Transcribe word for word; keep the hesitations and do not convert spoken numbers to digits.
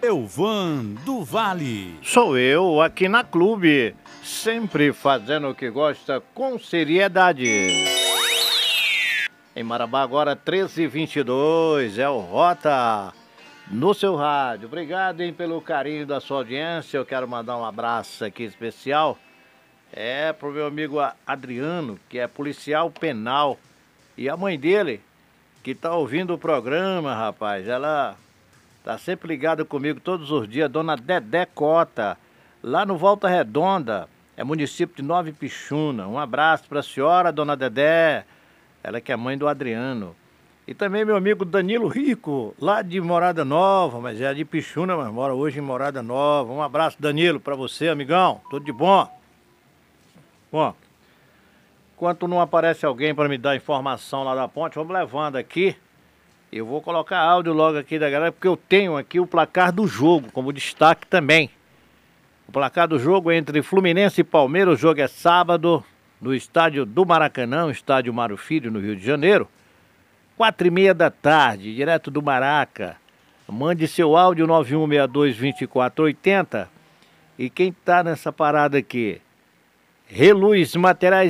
Elvan do Vale. Sou eu aqui na Clube, sempre fazendo o que gosta com seriedade. Em Marabá agora treze e vinte e dois, é o Rota no seu rádio. Obrigado, hein, pelo carinho da sua audiência. Eu quero mandar um abraço aqui especial. É pro meu amigo Adriano, que é policial penal. E a mãe dele, que tá ouvindo o programa, rapaz. Ela tá sempre ligada comigo todos os dias, dona Dedé Cota, lá no Volta Redonda, é município de Nova Ipixuna. Um abraço pra senhora, dona Dedé, ela que é mãe do Adriano. E também meu amigo Danilo Rico, lá de Morada Nova, mas é de Ipixuna, mas mora hoje em Morada Nova. Um abraço, Danilo, pra você, amigão, tudo de bom. Bom, enquanto não aparece alguém para me dar informação lá da ponte, vamos levando aqui. Eu vou colocar áudio logo aqui da galera, porque eu tenho aqui o placar do jogo, como destaque também. O placar do jogo é entre Fluminense e Palmeiras. O jogo é sábado, no estádio do Maracanã, estádio Mário Filho, no Rio de Janeiro. Quatro e meia da tarde, direto do Maraca. Mande seu áudio nove um seis dois, dois quatro oito zero. E quem tá nessa parada aqui? Reluz Materiais